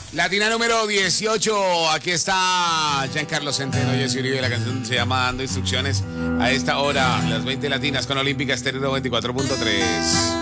Latina número 18, aquí está Giancarlo Centeno, Jessy Uribe, la canción se llama Dando Instrucciones. A esta hora, las 20 latinas con Olímpica Estéreo 94.3.